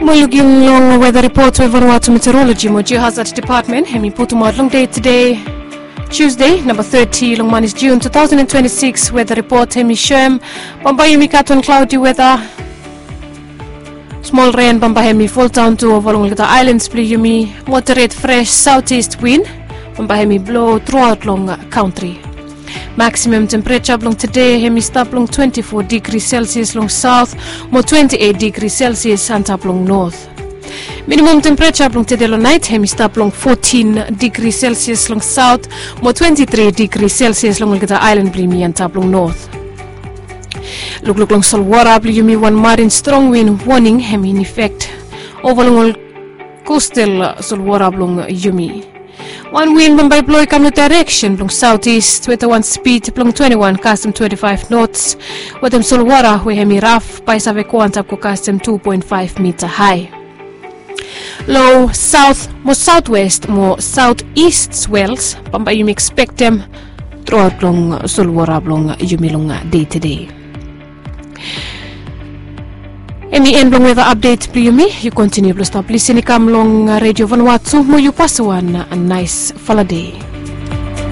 Muluging long weather report with Vanuatu Meteorology mo Geohazard Department. Hemi putumad long day today. Tuesday, number 30, long man is June 2026. Weather report Hemi Shem. Bambayumi Katon cloudy weather. Small rain Bambahemi fall down to over the islands Pliyumi. Moderate fresh southeast wind. Bambahemi blow throughout long country. Maximum temperature long today Hemi stop long 24 degrees Celsius long south, more 28 degrees Celsius and up long north. Minimum temperature long today long night Hemi stop long 14 degrees Celsius long south, more 23 degrees Celsius long the island blimi and up long north. Look long Solwara blimi one marine strong wind warning Hemi in effect over long coastal Solwara long Yumi. One wind Mumbai blow come direction long southeast with one speed long 21 custom 25 knots with them Solwara we hemi rough by Saveko and Tapko custom 2.5 meter high. Low south more southwest more southeast swells Bamba you expect them throughout long Solwara long Yumi long day to day. Any end long weather update Pliyumi, you continue to stop listening come long Radio Vanuatu mo you pass one a nice holiday.